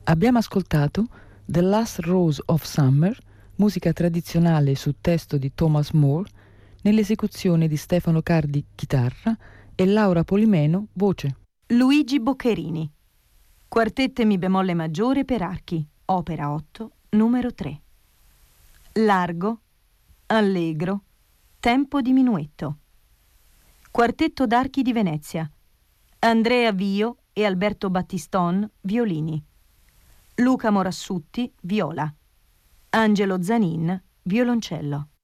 Abbiamo ascoltato The Last Rose of Summer, musica tradizionale su testo di Thomas Moore, nell'esecuzione di Stefano Cardi, chitarra, e Laura Polimeno, voce. Luigi Boccherini. Quartette mi bemolle maggiore per archi, opera 8, numero 3. Largo, allegro, tempo di minuetto. Quartetto d'archi di Venezia. Andrea Vio e Alberto Battiston, violini. Luca Morassutti, viola. Angelo Zanin, violoncello.